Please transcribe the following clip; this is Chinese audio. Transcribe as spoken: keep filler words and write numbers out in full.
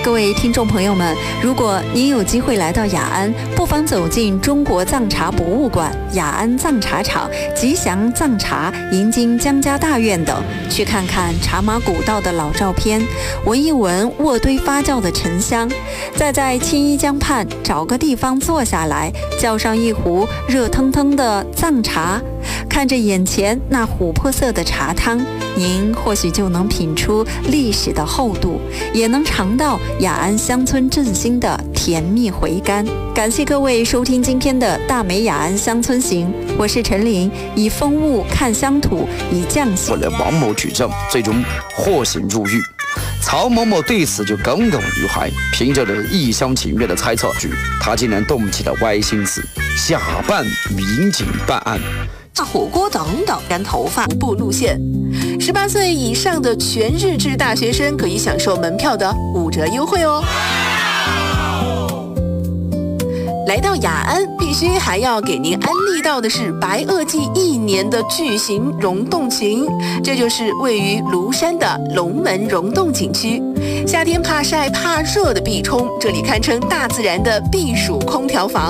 各位听众朋友们，如果您有机会来到雅安，不妨走进中国藏茶博物馆、雅安藏茶厂、吉祥藏茶、银津江家大院等，去看看茶马古道的老照片，闻一闻渥堆发酵的沉香，再在青衣江畔找个地方坐下来，叫上一壶热腾腾的藏茶，看着眼前那琥珀色的茶汤，您或许就能品出历史的厚度，也能尝到雅安乡村振兴的甜蜜回甘。感谢各位收听今天的大美雅安乡村行，我是陈琳，以风物看乡土，以匠心。 为了王某举证，最终获刑入狱。曹某某对此就耿耿于怀，凭着着一厢情愿的猜测，他竟然动起了歪心思，假扮民警办案。 大火锅等等，染头发徒步路线。十八岁以上的全日制大学生可以享受门票的五折优惠哦。来到雅安，必须还要给您安利到的是白垩纪一年的巨型溶洞群，这就是位于庐山的龙门溶洞景区。夏天怕晒怕热的避冲，这里堪称大自然的避暑空调房。